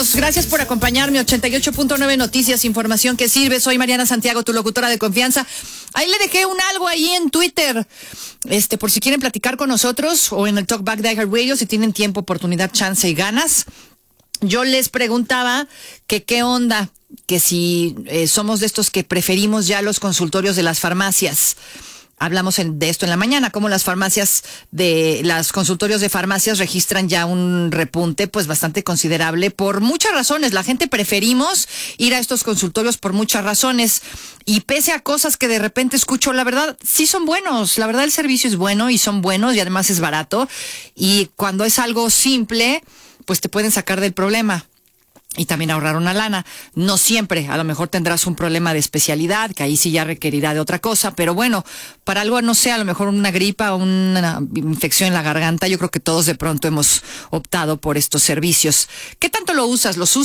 Gracias por acompañarme. 88.9 Noticias, información que sirve. Soy Mariana Santiago, tu locutora de confianza. Ahí le dejé algo ahí en Twitter. Por si quieren platicar con nosotros o en el Talkback de iHeartRadio, si tienen tiempo, oportunidad, chance y ganas. Yo les preguntaba que qué onda, que si somos de estos que preferimos ya los consultorios de las farmacias. Hablamos de esto en la mañana, cómo las consultorios de farmacias registran ya un repunte pues bastante considerable por muchas razones. La gente preferimos ir a estos consultorios por muchas razones y pese a cosas que de repente escucho, la verdad sí son buenos, la verdad el servicio es bueno y son buenos y además es barato y cuando es algo simple pues te pueden sacar del problema. Y también ahorrar una lana. No siempre, a lo mejor tendrás un problema de especialidad, que ahí sí ya requerirá de otra cosa, pero bueno, para algo, no sé, a lo mejor una gripa o una infección en la garganta, yo creo que todos de pronto hemos optado por estos servicios. ¿Qué tanto lo usas? ¿Los usas?